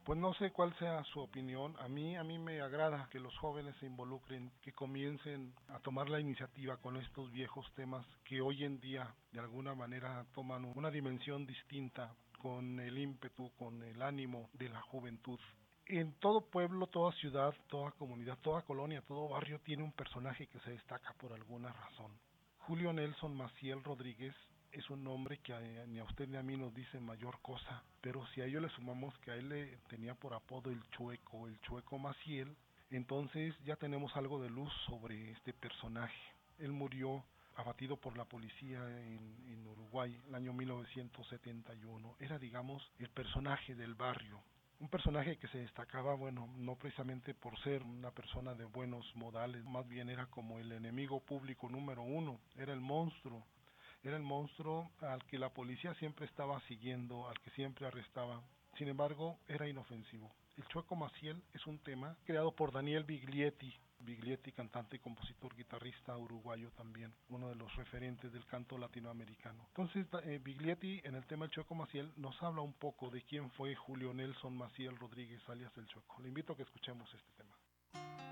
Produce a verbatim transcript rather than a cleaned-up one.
Pues no sé cuál sea su opinión. A mí, a mí me agrada que los jóvenes se involucren, que comiencen a tomar la iniciativa con estos viejos temas que hoy en día de alguna manera toman una dimensión distinta con el ímpetu, con el ánimo de la juventud. En todo pueblo, toda ciudad, toda comunidad, toda colonia, todo barrio tiene un personaje que se destaca por alguna razón. Julio Nelson Maciel Rodríguez es un nombre que a, ni a usted ni a mí nos dice mayor cosa, pero si a ello le sumamos que a él le tenía por apodo el Chueco, el Chueco Maciel, entonces ya tenemos algo de luz sobre este personaje. Él murió abatido por la policía en, en Uruguay el año mil novecientos setenta y uno. Era, digamos, el personaje del barrio, un personaje que se destacaba, bueno, no precisamente por ser una persona de buenos modales, más bien era como el enemigo público número uno, era el monstruo, era el monstruo al que la policía siempre estaba siguiendo, al que siempre arrestaba. Sin embargo, era inofensivo. El Chueco Maciel es un tema creado por Daniel Biglietti, Biglietti, cantante y compositor, guitarrista uruguayo también, uno de los referentes del canto latinoamericano. Entonces, eh, Biglietti en el tema El Chueco Maciel nos habla un poco de quién fue Julio Nelson Maciel Rodríguez, alias El Chueco. Le invito a que escuchemos este tema.